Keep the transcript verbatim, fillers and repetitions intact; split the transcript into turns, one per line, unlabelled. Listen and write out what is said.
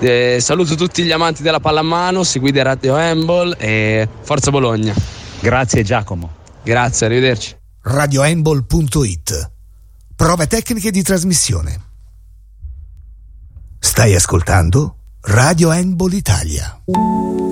Eh, saluto tutti gli amanti della pallamano, seguite Radio Handball e Forza Bologna.
Grazie Giacomo.
Grazie, arrivederci.
radio handball punto it. Prove tecniche di trasmissione. Stai ascoltando Radio Handball Italia.